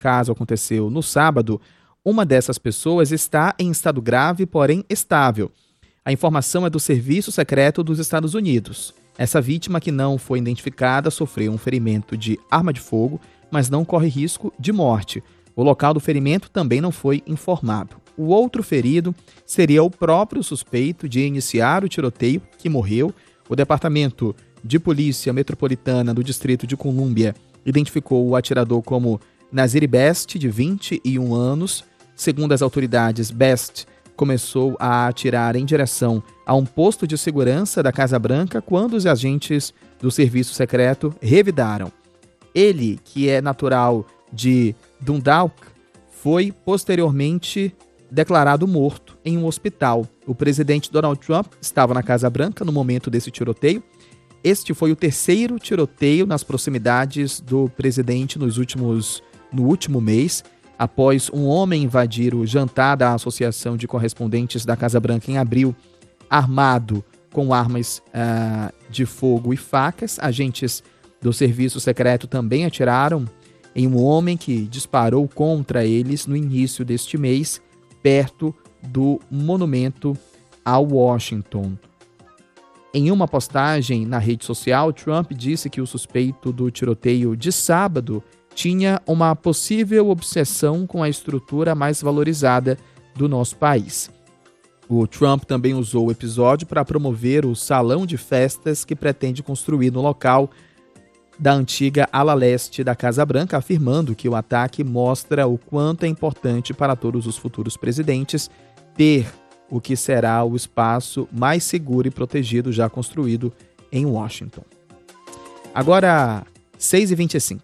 caso aconteceu no sábado, uma dessas pessoas está em estado grave, porém estável. A informação é do Serviço Secreto dos Estados Unidos. Essa vítima, que não foi identificada, sofreu um ferimento de arma de fogo, mas não corre risco de morte. O local do ferimento também não foi informado. O outro ferido seria o próprio suspeito de iniciar o tiroteio, que morreu. O Departamento de Polícia Metropolitana do Distrito de Colômbia identificou o atirador como Nazir Best, de 21 anos. Segundo as autoridades, Best começou a atirar em direção a um posto de segurança da Casa Branca quando os agentes do Serviço Secreto revidaram. Ele, que é natural de Dundalk, foi posteriormente declarado morto em um hospital. O presidente Donald Trump estava na Casa Branca no momento desse tiroteio. Este foi o terceiro tiroteio nas proximidades do presidente no último mês, após um homem invadir o jantar da Associação de Correspondentes da Casa Branca em abril, armado com armas de fogo e facas. Agentes do Serviço Secreto também atiraram em um homem que disparou contra eles no início deste mês, perto do monumento a Washington. Em uma postagem na rede social, Trump disse que o suspeito do tiroteio de sábado tinha uma possível obsessão com a estrutura mais valorizada do nosso país. O Trump também usou o episódio para promover o salão de festas que pretende construir no local da antiga ala leste da Casa Branca, afirmando que o ataque mostra o quanto é importante para todos os futuros presidentes ter o que será o espaço mais seguro e protegido já construído em Washington. Agora, 6h25.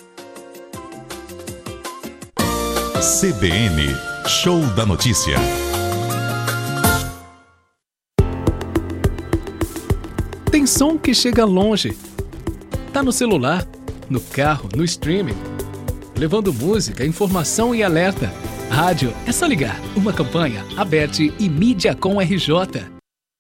CBN Show da Notícia. Tem som que chega longe. Tá no celular, no carro, no streaming, levando música, informação e alerta. Rádio é só ligar. Uma campanha, Aberte e Mídia com RJ.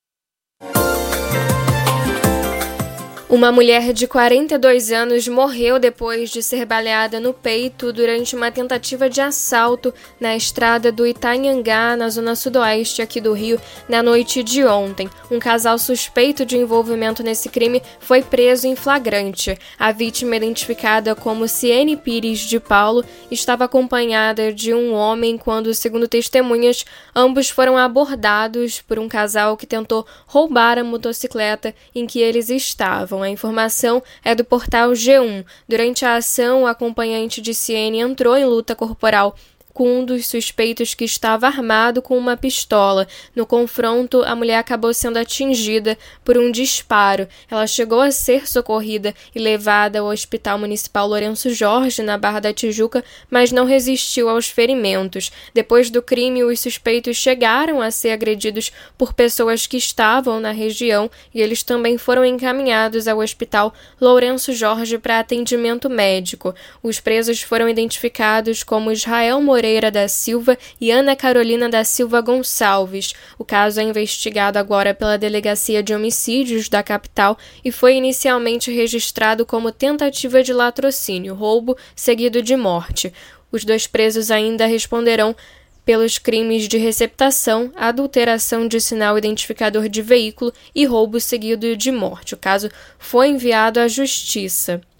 Uma mulher de 42 anos morreu depois de ser baleada no peito durante uma tentativa de assalto na estrada do Itanhangá, na zona sudoeste aqui do Rio, na noite de ontem. Um casal suspeito de envolvimento nesse crime foi preso em flagrante. A vítima, identificada como Ciene Pires de Paulo, estava acompanhada de um homem quando, segundo testemunhas, ambos foram abordados por um casal que tentou roubar a motocicleta em que eles estavam. A informação é do portal G1. Durante a ação, o acompanhante de Ciene entrou em luta corporal com um dos suspeitos que estava armado com uma pistola. No confronto, a mulher acabou sendo atingida por um disparo. Ela chegou a ser socorrida e levada ao Hospital Municipal Lourenço Jorge, na Barra da Tijuca, mas não resistiu aos ferimentos. Depois do crime, os suspeitos chegaram a ser agredidos por pessoas que estavam na região e eles também foram encaminhados ao Hospital Lourenço Jorge para atendimento médico. Os presos foram identificados como Israel Moreira da Silva e Ana Carolina da Silva Gonçalves. O caso é investigado agora pela Delegacia de Homicídios da capital e foi inicialmente registrado como tentativa de latrocínio, roubo seguido de morte. Os dois presos ainda responderão pelos crimes de receptação, adulteração de sinal identificador de veículo e roubo seguido de morte. O caso foi enviado à Justiça.